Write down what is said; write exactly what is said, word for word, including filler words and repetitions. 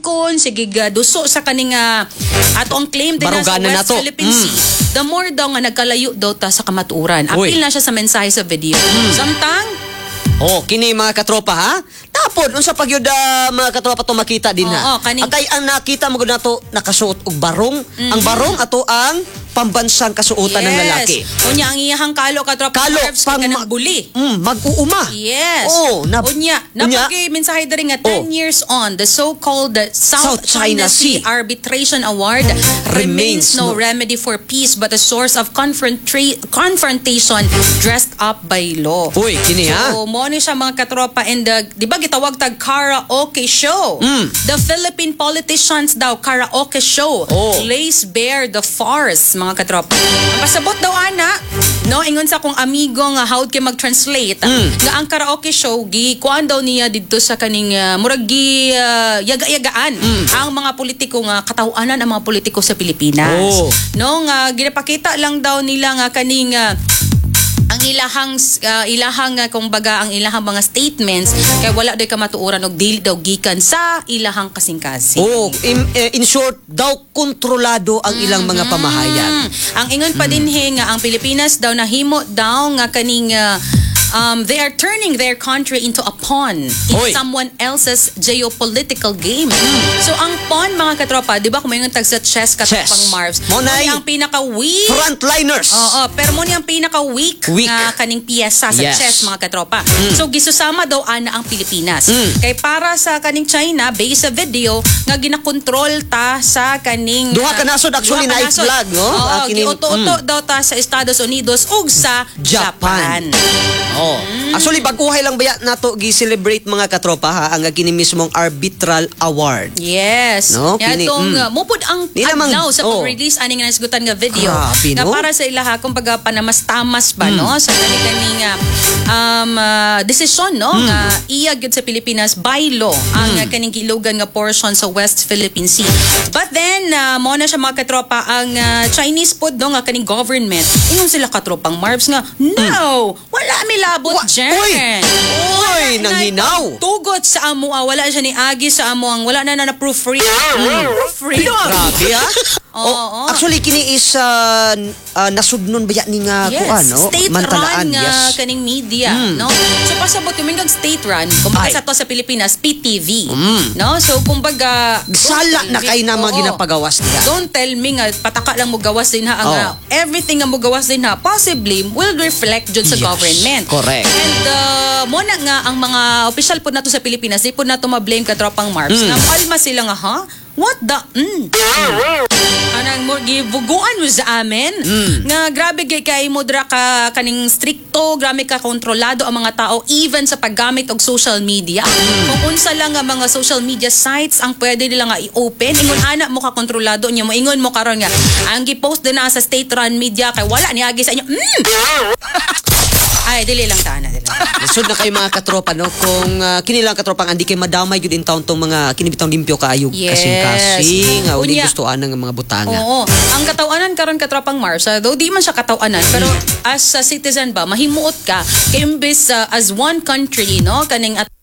sikon, sige ga duso sa kaning uh, ato ang claim din na sa Baruganan West na to. Philippine Mm. Sea, the more daw nga nagkalayo daw ta sa kamatuuran. Uy. Apil na siya sa mensahe sa video. Mm. Samtang Oh, kini mga katropa ha. Tapon unsa pag yun uh, mga katropa to makita din ha. Oo, kaning- Ang kay ang nakita mo gud nato nakasuot og barong. Mm-hmm. Ang barong ato ang pambansang kasuotan ng lalaki. Unya ang iyahang kalo katropa Kalo, nerves pang ka ma- ng buli. Mm, mag-uuma. Yes. Oh, na, Unya, unya, napagay mensahe dari nga ten Oh. years on, the so-called uh, South, South China China, Sea Sea Arbitration Award remains Remains no, no- remedy for peace but a source of confrontra- confrontation dressed up by law. Uy, kini ha. So, mo ni siya mga katropa and the, di ba gitawag tag karaoke show? Mm. The Philippine politicians daw karaoke show Oh. lays bare the farce, mga katropa. Ang pasabot daw ana, no, ingon sa akong amigo nga how kay mag-translate, Mm. nga ang karaoke show gi kuan daw niya didto sa kaning uh, murag gi uh, yaga-yagaan Mm. ang mga politiko nga katawanan ang mga politiko sa Pilipinas. Oh. No, nga ginapakita lang daw nila nga kaning uh, ang ilahang uh, ilahang uh, kumbaga ang ilahang mga statements kay wala daw kamatuoran og dili daw gikan sa ilahang kasing-kasing. Oh, in, eh, in short, daw kontrolado ang ilang mga pamahayan. Mm. Ang ingon pa din he nga ang Pilipinas daw nahimo daw nga kaning uh, um, they are turning their country into a pawn in Hoy. someone else's geopolitical game. So ang pawn mga katropa, di ba kung may tag sa chess katropang Chess. Marvs, Mo mo nay ang pinaka-weak Frontliners. Oo, pero mo ni ang pinaka-weak Weak. nga kaning piyesa sa Yes. chess mga katropa. So gisusama daw ana ang Pilipinas. Mm. Kay para sa kaning China based sa video nga ginakontrol ta sa kaning Duha ka nasod actually duha ka na nasod. flag, no? Oo, Ah, kini- giuto-uto mm. daw ta sa Estados Unidos ug sa Japan. Japan. Oh. Actually baguhay lang baya nato gi-celebrate mga katropa ha ang kini mismong Arbitral Award. Yes. No, Kaya kini- itong mm. uh, mupod ang Di namang- adlaw sa oh. pag-release ani nga nasgutan nga video. Grabe, Na no? para sa ilaha kumbaga panamas-tamas ba Mm. no sa kani nga um uh, desisyon no Mm. nga iya gyud sa Pilipinas by law ang uh, kaning gilugan nga portion sa West Philippine Sea. But then uh, mo na siya mga katropa ang uh, Chinese pod no nga kaning government. Ingon sila katropang Marvs nga no, wala mi labot Wa- dyan. Uy! Uy, Wala nanghinaw. na tugot sa amo ah. Wala siya ni agi sa amo ang wala na na proofread. Proofread. Grabe ha. Oo, oo. Actually kini is uh, uh, nasudnon baya ni nga Yes, kuan no? state Mantalaan, run nga yes. kaning media, Mm. no? So pasabot yung mga state run, kumbaga Ay. sa to sa Pilipinas, P T V, Mm. no? So kumbaga Sala don't na tell kay me- na mga oo. ginapagawas niya. Don't tell me nga pataka lang mo gawas din ha ang Oh. nga, everything nga mo gawas din ha possibly will reflect jud sa Yes, government. correct. And uh, mo na nga ang mga official po nato sa Pilipinas, di po nato ma-blame ka tropang Marvs. Mm. Na alma sila nga ha? What the mm. Anang mo gibuguan mo sa amin Mm. nga grabe gay kay modra ka kaning strikto, grabe ka kontrolado ang mga tao even sa paggamit og social media. Kung unsa lang nga mga social media sites ang pwede nila nga i-open, ingon ana mo ka kontrolado niya mo ingon mo karon nga ang gi-post din na sa state-run media kay wala ni agi sa inyo. Mm. Ay, dili lang taana dili. Nasud na kayo mga katropa no kung uh, kini lang katropang andi kay madamay gyud in taon tong mga kini bitong limpyo kaayo Yes. kasing-kasing nga uni Unya- gustoan ng mga butanga. Oo. Ang katawanan karon katropang Mars, uh, though di man siya katawanan, pero as a citizen ba mahimuot ka kay imbes uh, as one country, no, kaning at